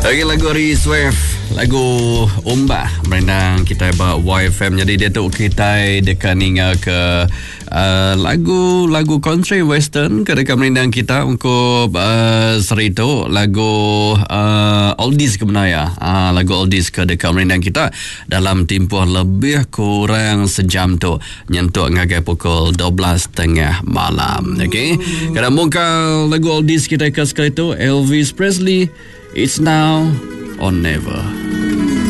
Okey, lagu Ari Swift, lagu Umbah berendang kita buat YFM. Jadi dia tu kita dekat ninga ke lagu country western ke dekat berendang kita untuk serito lagu oldies ke benaya. Lagu oldies ke dekat berendang kita dalam tempoh lebih kurang sejam tu nyentuh ngagai pukul 12.30 malam. Okey. Kadang muka lagu oldies kita ke sekali tu Elvis Presley, It's Now or Never.